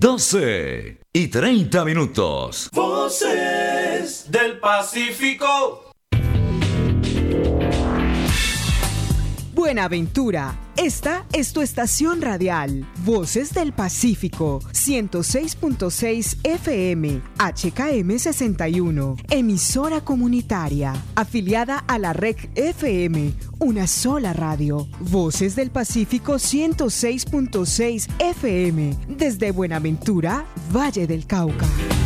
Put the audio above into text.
12:30. Voces del Pacífico. Buenaventura, esta es tu estación radial, Voces del Pacífico, 106.6 FM, HKM 61, emisora comunitaria, afiliada a la Red FM, una sola radio, Voces del Pacífico 106.6 FM, desde Buenaventura, Valle del Cauca.